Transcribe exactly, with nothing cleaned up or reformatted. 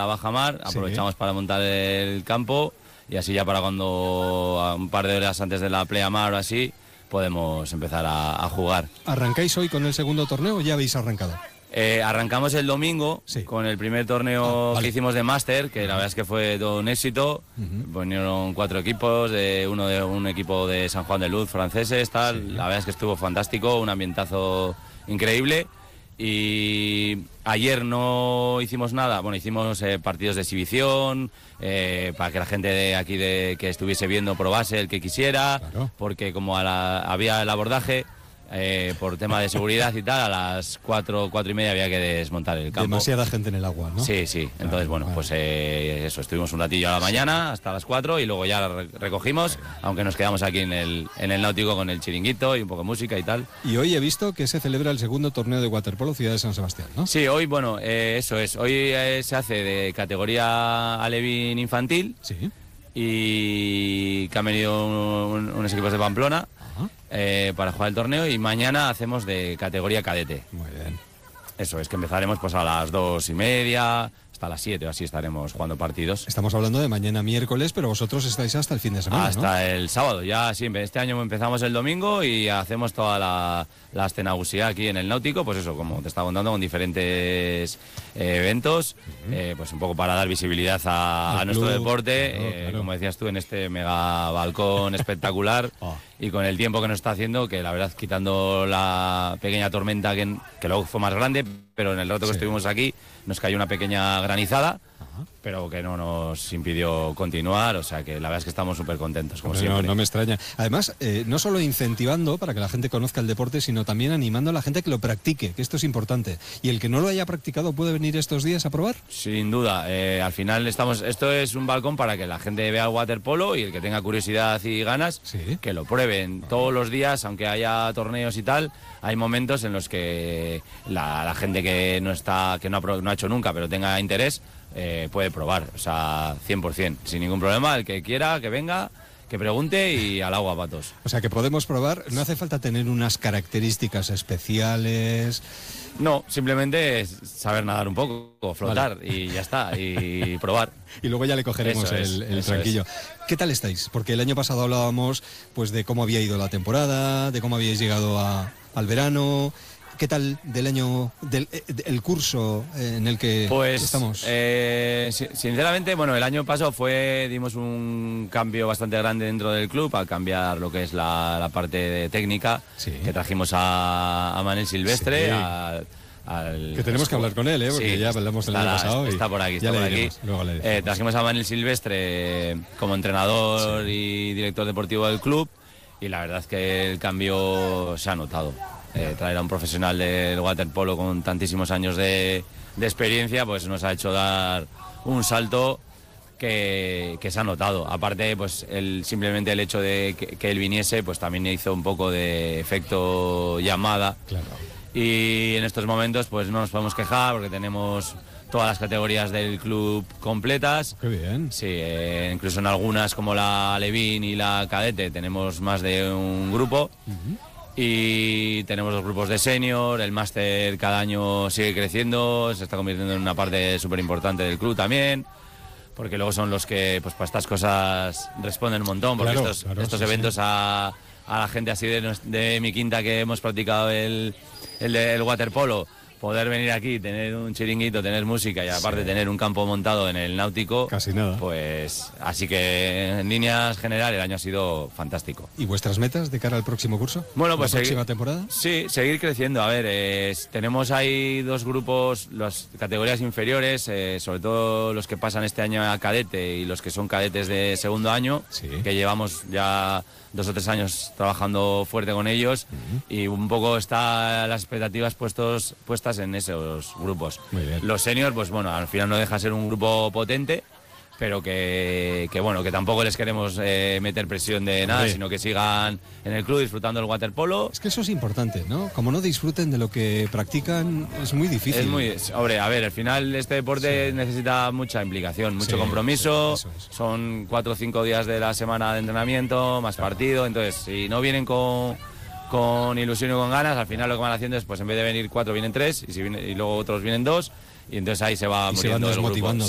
la bajamar, aprovechamos Sí. para montar el campo y así ya para cuando, a un par de horas antes de la pleamar o así, podemos empezar a, a jugar. ¿Arrancáis hoy con el segundo torneo o ya habéis arrancado? Eh, arrancamos el domingo Sí. con el primer torneo Ah, vale. que hicimos de máster, que la verdad es que fue todo un éxito. Ujú. Vinieron cuatro equipos, de uno de un equipo de San Juan de Luz, franceses, tal. Sí. La verdad es que estuvo fantástico, un ambientazo increíble. Y ayer no hicimos nada, bueno, hicimos eh, partidos de exhibición, eh, para que la gente de aquí de, que estuviese viendo probase el que quisiera, Claro. porque como a la- había el abordaje, eh, por tema de seguridad y tal, a las cuatro, cuatro y media había que desmontar el campo. Demasiada gente en el agua, ¿no? Sí, sí. Entonces, bueno, vale. pues eh, eso, estuvimos un ratillo a la mañana hasta las cuatro y luego ya re- recogimos, aunque nos quedamos aquí en el, en el náutico con el chiringuito y un poco de música y tal. Y hoy he visto que se celebra el segundo torneo de waterpolo Ciudad de San Sebastián, ¿no? Sí, hoy, bueno, eh, eso es. Hoy eh, se hace de categoría alevín infantil Sí. y que han venido un- unos equipos de Pamplona Ajá. eh, para jugar el torneo y mañana hacemos de categoría cadete. Muy bien. Eso es, que empezaremos pues a las dos y media hasta las siete o así estaremos jugando partidos. Estamos hablando de mañana miércoles, pero vosotros estáis hasta el fin de semana, Hasta ¿no? el sábado, ya siempre. Este año empezamos el domingo y hacemos toda la, la escenagusía aquí en el Náutico, pues eso, como te estaba contando, con diferentes eh, eventos, eh, pues un poco para dar visibilidad a, Al a nuestro club, deporte, claro, eh, claro. como decías tú, en este mega balcón espectacular. Ah. Y con el tiempo que nos está haciendo, que la verdad, quitando la pequeña tormenta que, que luego fue más grande, pero en el rato que Sí. estuvimos aquí nos cayó una pequeña granizada, Ajá. pero que no nos impidió continuar, o sea que la verdad es que estamos súper contentos, como Hombre, no, siempre. no me extraña. Además, eh, no solo incentivando para que la gente conozca el deporte, sino también animando a la gente que lo practique, que esto es importante. Y el que no lo haya practicado puede venir estos días a probar. Sin duda, eh, al final estamos, esto es un balcón para que la gente vea el waterpolo y el que tenga curiosidad y ganas, Sí. que lo prueben. Todos los días, aunque haya torneos y tal, hay momentos en los que la, la gente que no está, que no ha, pro- no ha hecho nunca, pero tenga interés, eh, puede probar, o sea, cien por ciento, sin ningún problema, el que quiera, que venga, que pregunte y al agua, patos. O sea que podemos probar, no hace falta tener unas características especiales. No, simplemente es saber nadar un poco, flotar y ya está, y probar. Y luego ya le cogeremos Eso es, el, el eso tranquillo. ¿Qué tal estáis? Porque el año pasado hablábamos pues de cómo había ido la temporada, de cómo habíais llegado a- al verano. ¿Qué tal del año, del eh, el curso eh, en el que Pues, estamos? eh, si- sinceramente, bueno, el año pasado fue, dimos un cambio bastante grande dentro del club al cambiar lo que es la, la parte de técnica, Sí. que trajimos a, a Manel Silvestre, Sí. al, al- Que tenemos que hablar con él, ¿eh? Porque ya hablamos el año estará- pasado y Está por aquí, ya está le por aquí. diremos, luego le decimos. Eh, trajimos a Manel Silvestre como entrenador y director deportivo del club y la verdad es que el cambio se ha notado. Eh, traer a un profesional del waterpolo con tantísimos años de, de experiencia pues nos ha hecho dar un salto que, que se ha notado. Aparte, pues el, simplemente el hecho de que, que él viniese pues también hizo un poco de efecto llamada. Claro. Y en estos momentos pues no nos podemos quejar porque tenemos todas las categorías del club completas. Qué bien. Sí, eh, incluso en algunas como la Alevín y la Cadete tenemos más de un grupo. Y tenemos los grupos de senior, el máster cada año sigue creciendo, se está convirtiendo en una parte súper importante del club también, porque luego son los que pues para estas cosas responden un montón, porque Claro, estos, claro, estos sí, eventos sí. a, a la gente así de, nos- de mi quinta que hemos practicado el, el, de- el waterpolo, poder venir aquí, tener un chiringuito, tener música y aparte tener un campo montado en el náutico, Casi nada. pues así que en líneas generales el año ha sido fantástico. ¿Y vuestras metas de cara al próximo curso? Bueno, pues ¿La próxima segui- temporada? Sí, seguir creciendo. A ver, eh, tenemos ahí dos grupos, las categorías inferiores, eh, sobre todo los que pasan este año a cadete y los que son cadetes de segundo año, Sí. que llevamos ya dos o tres años trabajando fuerte con ellos y un poco está las expectativas puestos, puestas en esos grupos. Muy bien. Los seniors, pues bueno, al final no deja ser un grupo potente, pero que, que bueno, que tampoco les queremos eh, meter presión de nada, Hombre. sino que sigan en el club disfrutando del waterpolo. Es que eso es importante, ¿no? Como no disfruten de lo que practican, es muy difícil. Es muy, hombre, a ver, al final este deporte necesita mucha implicación, mucho Sí, compromiso, sí, eso es. son cuatro o cinco días de la semana de entrenamiento, más partido, entonces si no vienen con, con ilusión y con ganas, al final lo que van haciendo es, pues en vez de venir cuatro vienen tres y, si viene- y luego otros vienen dos y entonces ahí se va Y se van muriendo el grupo. desmotivando